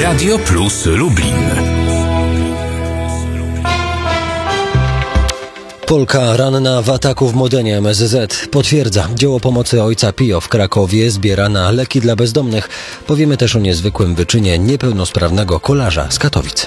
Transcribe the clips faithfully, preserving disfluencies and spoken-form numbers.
Radio Plus Lublin. Polka ranna w ataku w Modenie. M S Z potwierdza, dzieło pomocy ojca Pio w Krakowie zbiera na leki dla bezdomnych. Powiemy też o niezwykłym wyczynie niepełnosprawnego kolarza z Katowic.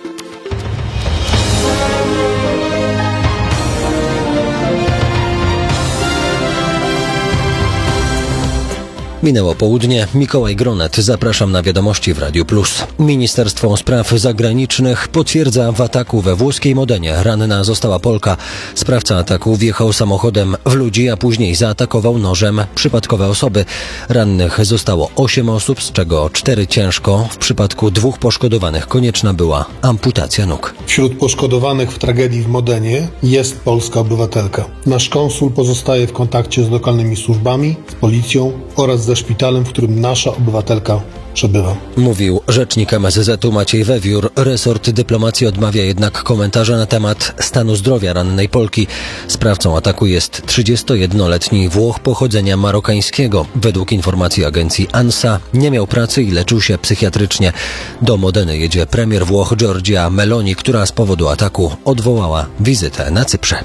Minęło południe. Mikołaj Gronet. Zapraszam na wiadomości w Radiu Plus. Ministerstwo Spraw Zagranicznych potwierdza, w ataku we włoskiej Modenie ranna została Polka. Sprawca ataku wjechał samochodem w ludzi, a później zaatakował nożem przypadkowe osoby. Rannych zostało osiem osób, z czego cztery ciężko. W przypadku dwóch poszkodowanych konieczna była amputacja nóg. Wśród poszkodowanych w tragedii w Modenie jest polska obywatelka. Nasz konsul pozostaje w kontakcie z lokalnymi służbami, z policją oraz ze szpitalem, w którym nasza obywatelka przebywa. Mówił rzecznik M S Z-u Maciej Wewiór. Resort dyplomacji odmawia jednak komentarza na temat stanu zdrowia rannej Polki. Sprawcą ataku jest trzydziestojednoletni Włoch pochodzenia marokańskiego. Według informacji agencji ANSA nie miał pracy i leczył się psychiatrycznie. Do Modeny jedzie premier Włoch Giorgia Meloni, która z powodu ataku odwołała wizytę na Cyprze.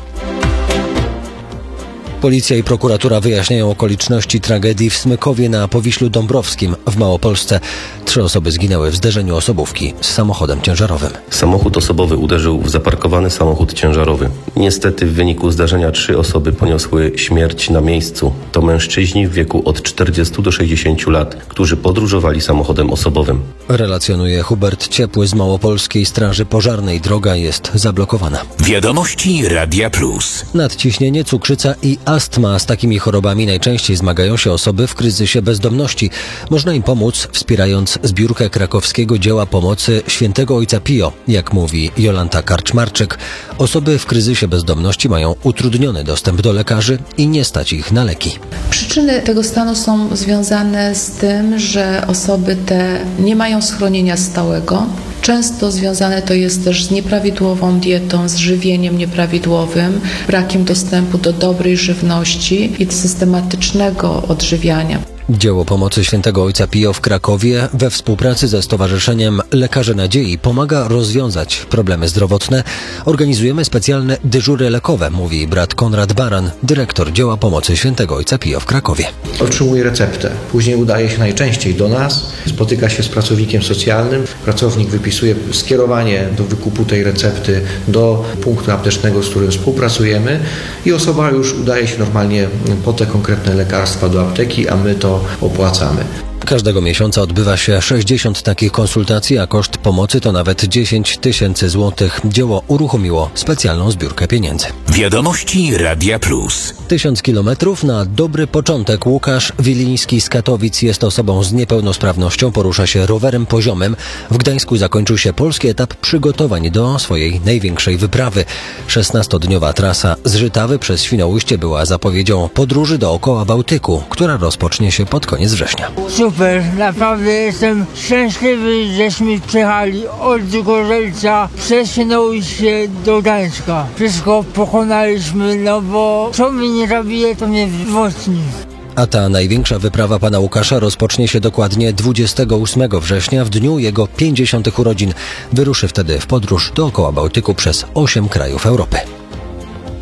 Policja i prokuratura wyjaśniają okoliczności tragedii w Smykowie na Powiślu Dąbrowskim w Małopolsce. Trzy osoby zginęły w zderzeniu osobówki z samochodem ciężarowym. Samochód osobowy uderzył w zaparkowany samochód ciężarowy. Niestety w wyniku zdarzenia trzy osoby poniosły śmierć na miejscu. To mężczyźni w wieku od czterdziestu do sześćdziesięciu lat, którzy podróżowali samochodem osobowym. Relacjonuje Hubert Ciepły z Małopolskiej Straży Pożarnej. Droga jest zablokowana. Wiadomości Radia Plus. Nadciśnienie, cukrzyca i astma. Z takimi chorobami najczęściej zmagają się osoby w kryzysie bezdomności. Można im pomóc, wspierając zbiórkę krakowskiego dzieła pomocy świętego ojca Pio. Jak mówi Jolanta Karczmarczyk, osoby w kryzysie bezdomności mają utrudniony dostęp do lekarzy i nie stać ich na leki. Przyczyny tego stanu są związane z tym, że osoby te nie mają schronienia stałego. Często związane to jest też z nieprawidłową dietą, z żywieniem nieprawidłowym, brakiem dostępu do dobrej żywności i systematycznego odżywiania. Dzieło pomocy świętego ojca Pio w Krakowie we współpracy ze Stowarzyszeniem Lekarze Nadziei pomaga rozwiązać problemy zdrowotne. Organizujemy specjalne dyżury lekowe, mówi brat Konrad Baran, dyrektor dzieła pomocy świętego ojca Pio w Krakowie. Otrzymuje receptę. Później udaje się najczęściej do nas, spotyka się z pracownikiem socjalnym. Pracownik wypisuje skierowanie do wykupu tej recepty do punktu aptecznego, z którym współpracujemy i osoba już udaje się normalnie po te konkretne lekarstwa do apteki, a my to opłacamy. Każdego miesiąca odbywa się sześćdziesiąt takich konsultacji, a koszt pomocy to nawet dziesięć tysięcy złotych. Dzieło uruchomiło specjalną zbiórkę pieniędzy. Wiadomości Radia Plus. Tysiąc kilometrów na dobry początek. Łukasz Wiliński z Katowic jest osobą z niepełnosprawnością. Porusza się rowerem poziomym. W Gdańsku zakończył się polski etap przygotowań do swojej największej wyprawy. szesnastodniowa trasa z Żytawy przez Świnoujście była zapowiedzią podróży dookoła Bałtyku, która rozpocznie się pod koniec września. Super, naprawdę jestem szczęśliwy, żeśmy przyjechali od Gorzelca przez Świnoujście do Gdańska. Wszystko pokonaliśmy, no bo co mnie nie zabije, to mnie wzmocni. A ta największa wyprawa pana Łukasza rozpocznie się dokładnie dwudziestego ósmego września, w dniu jego pięćdziesiątych urodzin. Wyruszy wtedy w podróż dookoła Bałtyku przez osiem krajów Europy.